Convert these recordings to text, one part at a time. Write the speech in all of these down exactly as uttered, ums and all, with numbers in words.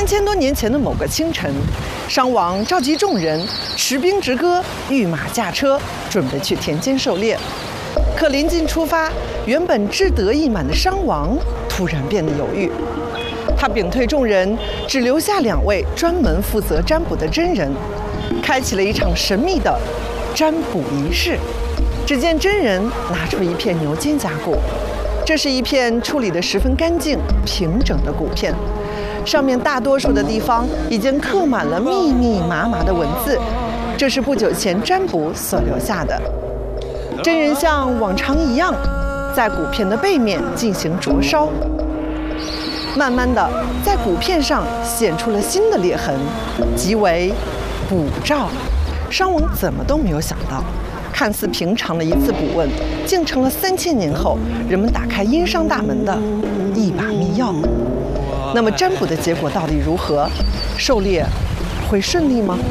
三千多年前的某个清晨，商王召集众人，持兵执戈，御马驾车，准备去田间狩猎。可临近出发，原本志得意满的商王突然变得犹豫。他屏退众人，只留下两位专门负责占卜的真人，开启了一场神秘的占卜仪式。只见真人拿出一片牛肩胛骨，这是一片处理得十分干净、平整的骨片，上面大多数的地方已经刻满了密密麻麻的文字，这是不久前占卜所留下的。真人像往常一样，在骨片的背面进行灼烧，慢慢的在骨片上显出了新的裂痕，即为卜兆。商王怎么都没有想到，看似平常的一次卜问，竟成了三千年后人们打开殷商大门的一把密钥。那么占卜的结果到底如何？狩猎会顺利吗？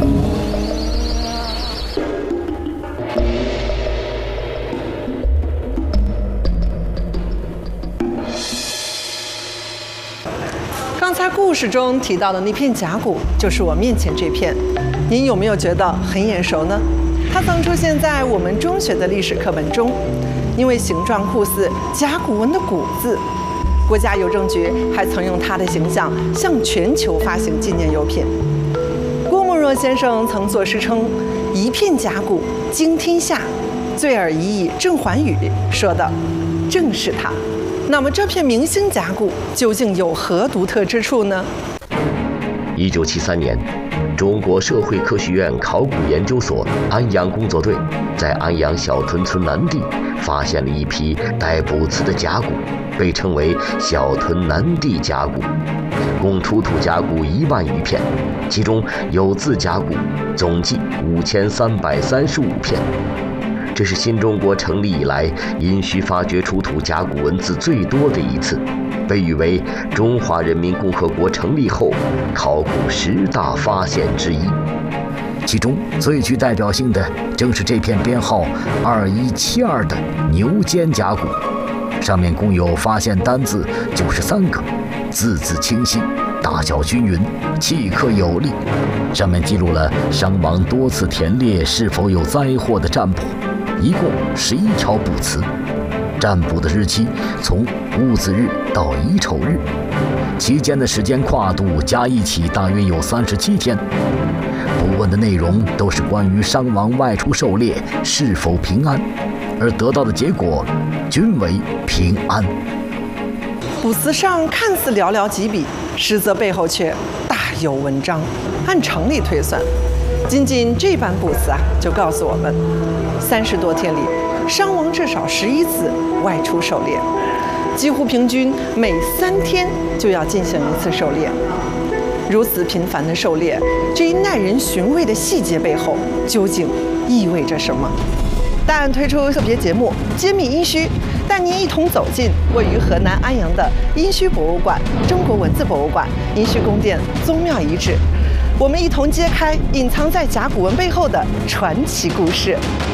刚才故事中提到的那片甲骨，就是我面前这片。您有没有觉得很眼熟呢？它曾出现在我们中学的历史课本中，因为形状酷似甲骨文的“骨”字，国家邮政局还曾用它的形象向全球发行纪念邮品。郭沫若先生曾作诗称：“一片甲骨惊天下，醉而已矣郑寰宇”，说的正是它。那么这片明星甲骨究竟有何独特之处呢？ 一九七三年，中国社会科学院考古研究所安阳工作队在安阳小屯村南地发现了一批带卜辞的甲骨，被称为小屯南地甲骨，共出土甲骨一万余片，其中有字甲骨总计五千三百三十五片。这是新中国成立以来殷墟发掘出土甲骨文字最多的一次，被誉为中华人民共和国成立后考古十大发现之一。 其中最具代表性的正是这片编号二一七二的牛肩甲骨，上面共有发现单字九十三个，字字清晰，大小均匀，契刻有力。上面记录了商王多次田猎是否有灾祸的占卜，一共十一条卜辞。占卜的日期从戊子日到乙丑日，期间的时间跨度加一起大约有三十七天。卜问的内容都是关于商王外出狩猎是否平安，而得到的结果均为平安。 卜辞上看似寥寥几笔，实则背后却大有文章。按常理推算，仅仅这版卜辞啊，就告诉我们，三十多天里，商王至少十一次外出狩猎，几乎平均每三天就要进行一次狩猎。如此频繁的狩猎，这一耐人寻味的细节背后究竟意味着什么？大案推出特别节目《揭秘殷墟》，带您一同走进位于河南安阳的殷墟博物馆、中国文字博物馆、殷墟宫殿、宗庙遗址，我们一同揭开隐藏在甲骨文背后的传奇故事。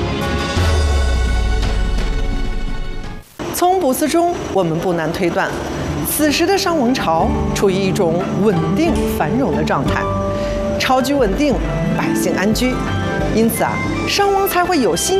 从卜辞中，我们不难推断，此时的商王朝处于一种稳定繁荣的状态，朝局稳定，百姓安居，因此啊，商王才会有心